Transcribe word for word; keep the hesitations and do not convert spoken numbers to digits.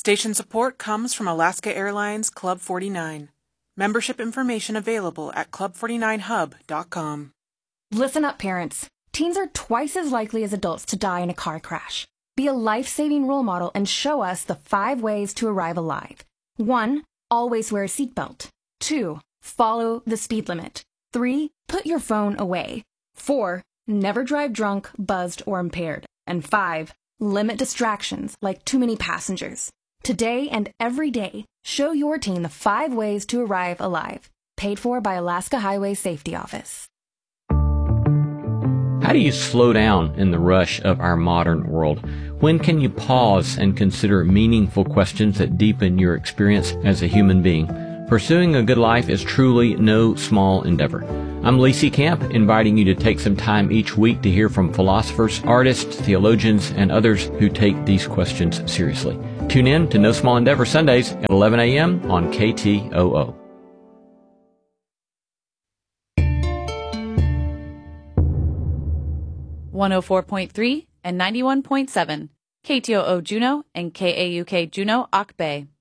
Station support comes from Alaska Airlines Club forty-nine. Membership information available at club forty-nine hub dot com. Listen up, parents. Teens are twice as likely as adults to die in a car crash. Be a life-saving role model and show us the five ways to arrive alive. One, always wear a seatbelt. Two, follow the speed limit. Three, put your phone away. Four, never drive drunk, buzzed, or impaired. And five, limit distractions like too many passengers. Today and every day, show your teen the five ways to arrive alive. Paid for by Alaska Highway Safety Office. How do you slow down in the rush of our modern world? When can you pause and consider meaningful questions that deepen your experience as a human being? Pursuing a good life is truly no small endeavor. I'm Lacey Camp, inviting you to take some time each week to hear from philosophers, artists, theologians, and others who take these questions seriously. Tune in to No Small Endeavor Sundays at eleven a.m. on K T O O. one oh four point three and ninety-one point seven, K T O O Juneau and K A U K Juneau Auk Bay.